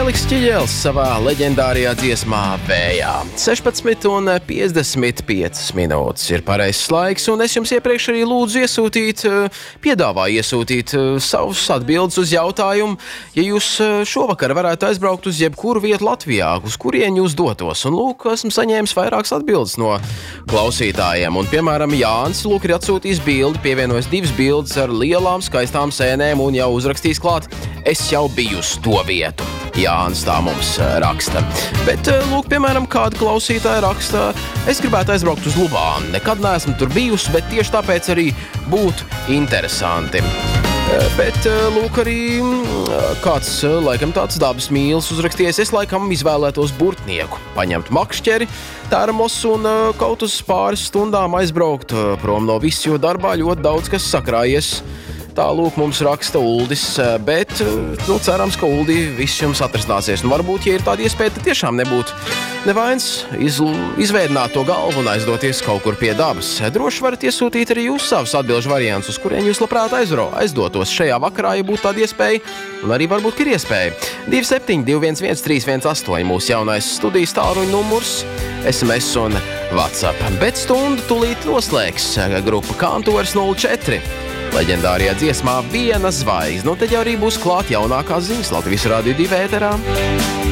Feliks Ķiģelis savā leģendārajā dziesmā Vējā. 16:55 minūtes ir pareizs laiks, un es jums iepriekš arī lūdzu piedāvāju iesūtīt savus atbildes uz jautājumu, ja jūs šovakar varētu aizbraukt uz jebkuru vietu Latvijā, uz kurien jūs dotos. Un lūk, esmu saņēmis vairākas atbildes no klausītājiem. Un, piemēram, Jānis lūk ir atsūtījis bildi, pievienojis 2 bildes ar lielām, skaistām sēnēm un jau uzrakstījis klāt: es jau biju uz to vietu. Jānis tā mums raksta. Bet, lūk, piemēram, kāda klausītāja raksta: es gribētu aizbraukt uz Lubānu. Nekad neesmu tur bijusi, bet tieši tāpēc arī būtu interesanti. Bet, lūk, arī kāds, laikam tāds dabas mīlis uzrakstījies: es laikam izvēlētos burtnieku, paņemt makšķeri, termos un kaut uz pāris stundām aizbraukt prom no viss, jo darbā ļoti daudz kas sakrājies. Tā lūk mums raksta Uldis, bet cerams, ka Uldi viss jums atrisināsies. Un varbūt, ja ir tāda iespēja, tad tiešām nebūtu nevainas izveidināt to galvu un aizdoties kaut kur pie dabas. Droši varat iesūtīt arī jūs savus atbilžu variantus, uz kurien jūs labprāt aizdotos šajā vakarā, ja būtu tāda iespēja. Un arī varbūt ir iespēja. 2721 318 mūsu jaunais studijas tālruņa numurs, SMS un WhatsApp. Bet stundu tūlīt noslēgs grupa Kantors 04. Leģendārajā dziesmā Viena zvaigzne. Nu, tad jau arī būs klāt jaunākās ziņas Latvijas Radio 2 ēterā.